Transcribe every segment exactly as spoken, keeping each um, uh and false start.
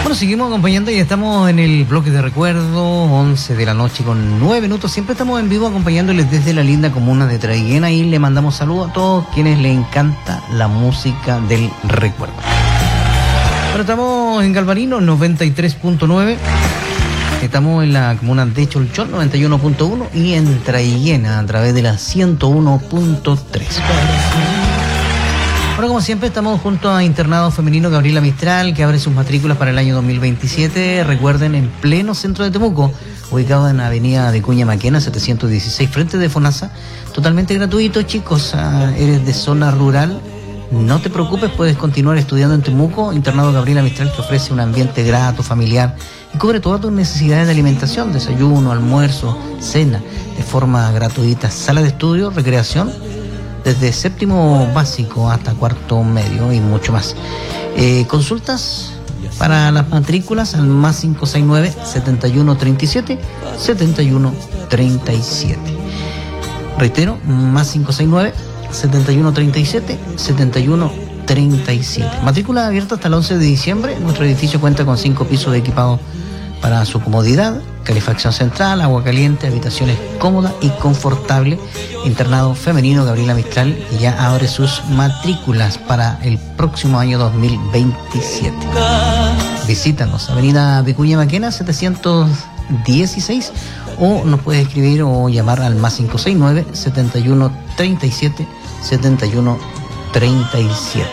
Bueno, seguimos acompañando y estamos en el bloque de recuerdo, once de la noche con nueve minutos. Siempre estamos en vivo acompañándoles desde la linda comuna de Traiguén. Y le mandamos saludos a todos quienes les encanta la música del recuerdo. Bueno, estamos en Galvarino, noventa y tres punto nueve. Estamos en la comuna de Cholchón, noventa y uno punto uno. Y en Traiguén a través de la ciento uno punto tres. Bueno, como siempre, estamos junto a Internado Femenino Gabriela Mistral, que abre sus matrículas para el año dos mil veintisiete. Recuerden, en pleno centro de Temuco, ubicado en la avenida de Cuña Maquena, setecientos dieciséis, frente de FONASA. Totalmente gratuito, chicos. Ah, eres de zona rural, no te preocupes, puedes continuar estudiando en Temuco. Internado Gabriela Mistral te ofrece un ambiente grato, familiar, y cubre todas tus necesidades de alimentación, desayuno, almuerzo, cena, de forma gratuita. Sala de estudio, recreación, desde séptimo básico hasta cuarto medio y mucho más. Eh, consultas para las matrículas al más cinco seis nueve, setenta y uno treinta y siete, setenta y uno treinta y siete. Reitero, más cinco seis nueve, setenta y uno treinta y siete, setenta y uno treinta y siete. Matrícula abierta hasta el once de diciembre. Nuestro edificio cuenta con cinco pisos de equipado para su comodidad, calefacción central, agua caliente, habitaciones cómodas y confortables. Internado Femenino Gabriela Mistral, que ya abre sus matrículas para el próximo año dos mil veintisiete. Visítanos, avenida Vicuña Maquena, setecientos dieciséis, o nos puedes escribir o llamar al más cinco seis nueve, setenta y uno treinta y siete, setenta y uno treinta y siete.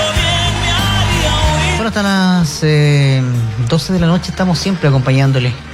Bueno, hasta las eh, doce de la noche estamos siempre acompañándoles